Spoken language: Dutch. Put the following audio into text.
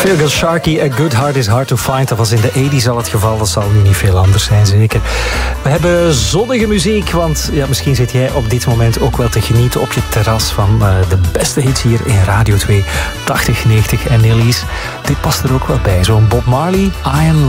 Feargal Sharkey, A Good Heart is Hard to Find. Dat was in de 80's al het geval. Dat zal nu niet veel anders zijn, zeker. We hebben zonnige muziek, want ja, misschien zit jij op dit moment ook wel te genieten op je terras van de beste hits hier in Radio 2. 80, 90 en Elise. Dit past er ook wel bij. Zo'n Bob Marley, I Am